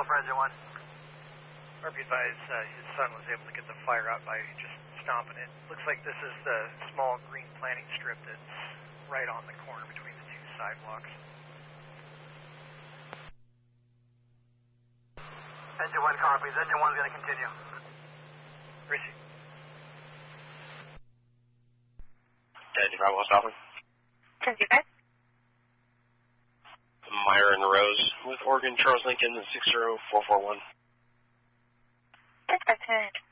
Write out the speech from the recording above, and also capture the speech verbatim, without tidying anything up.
go for engine one. R P advised uh, his son was able to get the fire out by just stomping it. Looks like this is the small green planting strip that's right on the corner between the two sidewalks. Engine one copies. Engine one's going to continue. Rissy. Engine five, well stopping. Engine five. Myron Rose with Oregon Charles Lincoln six zero four four one. That's okay.